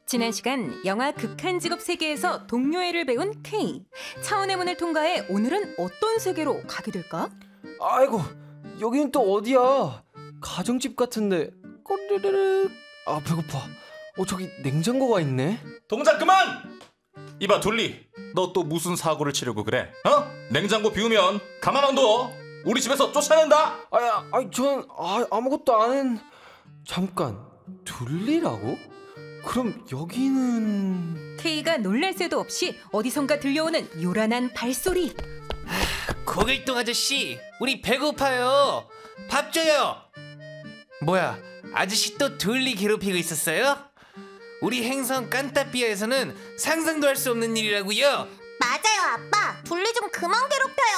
지난 시간 영화 극한 직업 세계에서 동료애를 배운 K. 차원의 문을 통과해 오늘은 어떤 세계로 가게 될까? 아이고, 여기는 또 어디야? 가정집 같은데. 꼬르르르. 아, 배고파. 저기 냉장고가 있네. 동작 그만! 이봐 둘리, 너 또 무슨 사고를 치려고 그래? 냉장고 비우면 가만 안 둬. 우리 집에서 쫓아낸다. 전 아무것도 안 했. 잠깐, 둘리라고? 그럼 여기는... K가 놀랄 새도 없이 어디선가 들려오는 요란한 발소리. 고길동 아저씨, 우리 배고파요. 밥 줘요. 뭐야, 아저씨 또 둘리 괴롭히고 있었어요? 우리 행성 깐따삐아에서는 상상도 할 수 없는 일이라고요. 맞아요, 아빠. 둘리 좀 그만 괴롭혀요.